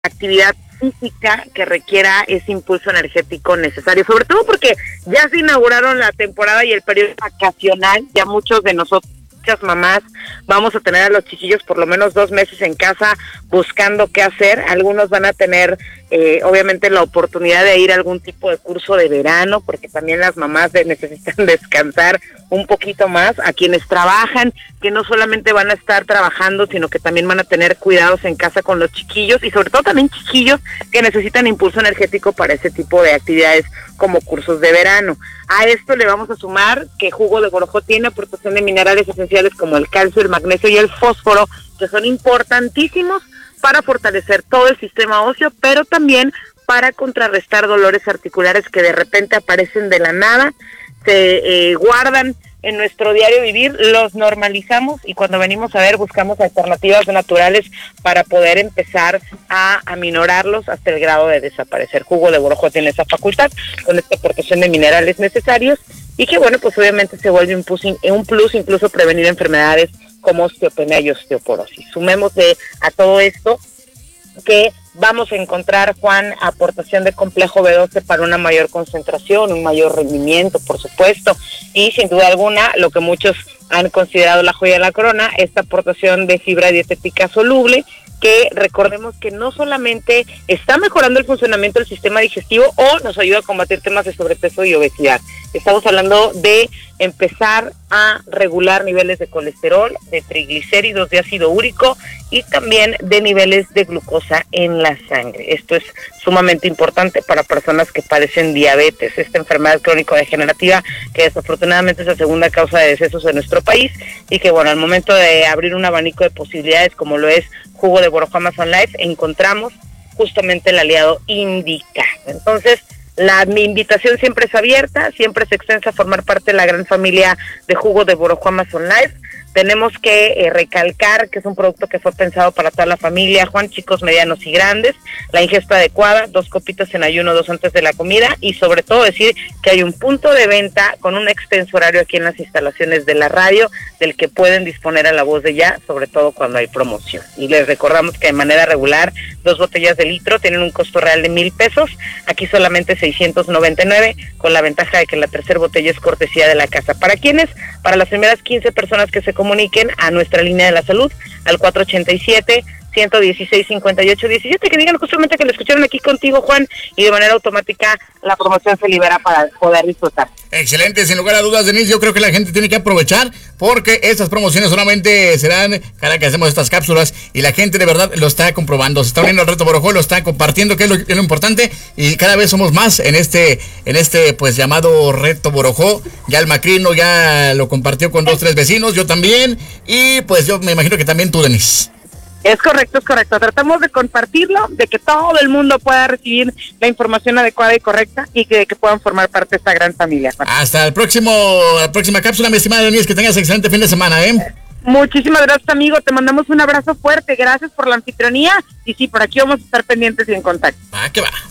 actividad física que requiera ese impulso energético necesario, sobre todo porque ya se inauguraron la temporada y el periodo vacacional. Ya muchos de nosotros, muchas mamás, vamos a tener a los chiquillos por lo menos 2 meses en casa buscando qué hacer. Algunos van a tener obviamente la oportunidad de ir a algún tipo de curso de verano, porque también las mamás necesitan descansar un poquito más. A quienes trabajan, que no solamente van a estar trabajando, sino que también van a tener cuidados en casa con los chiquillos, y sobre todo también chiquillos que necesitan impulso energético para ese tipo de actividades como cursos de verano. A esto le vamos a sumar que Jugo de Borojó tiene aportación de minerales esenciales como el calcio, el magnesio y el fósforo, que son importantísimos para fortalecer todo el sistema óseo, pero también para contrarrestar dolores articulares que de repente aparecen de la nada, se guardan en nuestro diario vivir, los normalizamos, y cuando venimos a ver buscamos alternativas naturales para poder empezar a aminorarlos hasta el grado de desaparecer. Jugo de Borojó tiene esa facultad, con esta aportación de minerales necesarios, y que bueno, pues obviamente se vuelve un plus incluso prevenir enfermedades como osteopenia y osteoporosis. Sumémosle a todo esto que vamos a encontrar, Juan, aportación de complejo B12 para una mayor concentración, un mayor rendimiento, por supuesto, y sin duda alguna, lo que muchos han considerado la joya de la corona, esta aportación de fibra dietética soluble, que recordemos que no solamente está mejorando el funcionamiento del sistema digestivo o nos ayuda a combatir temas de sobrepeso y obesidad. Estamos hablando de empezar a regular niveles de colesterol, de triglicéridos, de ácido úrico y también de niveles de glucosa en la sangre. Esto es sumamente importante para personas que padecen diabetes, esta enfermedad crónico-degenerativa que desafortunadamente es la segunda causa de decesos en nuestro país, y que bueno, al momento de abrir un abanico de posibilidades como lo es Jugo de Borojó Amazon Life, encontramos justamente el aliado indicado. Entonces, mi invitación siempre es abierta, siempre es extensa a formar parte de la gran familia de Jugo de Borojó Amazon Life. Tenemos que recalcar que es un producto que fue pensado para toda la familia, Juan, chicos, medianos y grandes, la ingesta adecuada, 2 copitas en ayuno, 2 antes de la comida, y sobre todo decir que hay un punto de venta con un extenso horario aquí en las instalaciones de la radio, del que pueden disponer a la voz de ya, sobre todo cuando hay promoción. Y les recordamos que de manera regular, 2 botellas de litro tienen un costo real de 1,000 pesos, aquí solamente 699, con la ventaja de que la tercera botella es cortesía de la casa. ¿Para quiénes? Para las primeras 15 personas que se comuniquen a nuestra línea de la salud al 487-116-5817, que digan justamente que lo escucharon aquí contigo, Juan, y de manera automática la promoción se libera para poder disfrutar. Excelente, sin lugar a dudas, Denise. Yo creo que la gente tiene que aprovechar, porque estas promociones solamente serán cada que hacemos estas cápsulas, y la gente de verdad lo está comprobando. Se está uniendo al Reto Borojó, lo está compartiendo, que es lo importante, y cada vez somos más en este pues llamado Reto Borojó. Ya el Macrino ya lo compartió con 2, 3 vecinos, yo también, y pues yo me imagino que también tú, Denise. Es correcto. Tratamos de compartirlo, de que todo el mundo pueda recibir la información adecuada y correcta, y que puedan formar parte de esta gran familia. Hasta la próxima cápsula, mi estimada Denise, que tengas excelente fin de semana, ¿eh? Muchísimas gracias, amigo, te mandamos un abrazo fuerte, gracias por la anfitrionía, y sí, por aquí vamos a estar pendientes y en contacto. Que va.